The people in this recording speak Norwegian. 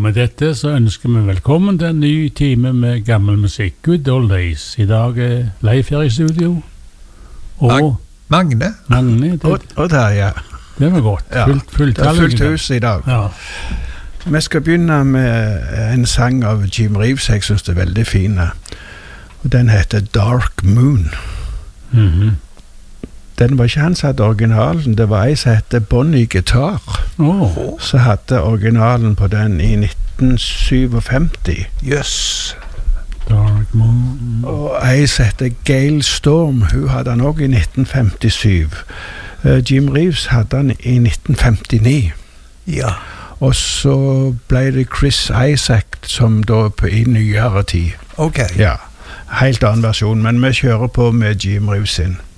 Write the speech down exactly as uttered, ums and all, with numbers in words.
med dette så ønsker vi velkommen til en ny time med gammel musikk. Good old days. I dag er Leif her i studio. Og Mag Magne. Magne. Det, og, og der, ja. Det var godt. Ja. Fullt, fullt, det er fullt hus i dag. Ja. Vi skal begynne med en sang av Jim Reeves, jeg synes det er veldig fin. Og den heter Dark Moon. Mm-hmm. Den var ikke han som hadde originalen, det var en som hette Bonnie Guitar. Oh. Så hadde originalen på den i nitten syvogfemti. Yes. Dark Moon. Og en som hette Gail Storm, hun hadde han også i nitten femtisyv. Uh, Jim Reeves hadde han i nitten femtini. Ja. Og så ble det Chris Isaac som da på, i nyere tid. Ok. Ja, helt annen versjon, men vi kjører på med Jim Reeves sin.